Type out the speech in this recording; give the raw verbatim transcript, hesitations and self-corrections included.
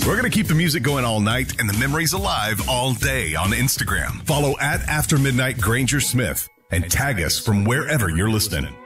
We're going to keep the music going all night and the memories alive all day on Instagram. Follow at After Midnight Granger Smith and tag us from wherever you're listening.